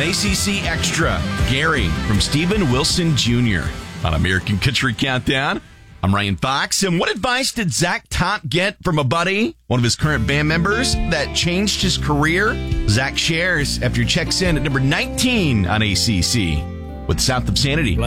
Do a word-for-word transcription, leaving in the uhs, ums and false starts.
A C C Extra, Gary from Steven Wilson Junior on American Country Countdown. I'm Ryan Fox, and what advice did Zach Tot get from a buddy, one of his current band members, that changed his career? Zach shares after he checks in at number nineteen on A C C with South of Sanity.